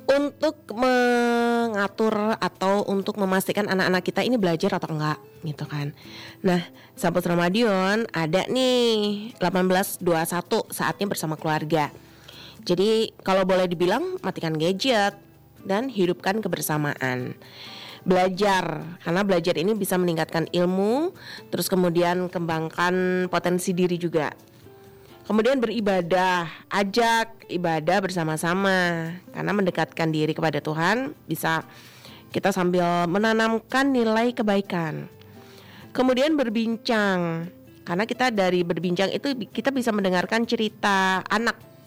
untuk mengatur atau untuk memastikan anak-anak kita ini belajar atau enggak gitu kan. Nah, Sahabat Ramadion ada nih 1821 saatnya bersama keluarga. Jadi kalau boleh dibilang matikan gadget dan hidupkan kebersamaan. Belajar, karena belajar ini bisa meningkatkan ilmu, terus kemudian kembangkan potensi diri juga. Kemudian beribadah, ajak ibadah bersama-sama, karena mendekatkan diri kepada Tuhan bisa kita sambil menanamkan nilai kebaikan. Kemudian berbincang, karena kita dari berbincang itu kita bisa mendengarkan cerita anak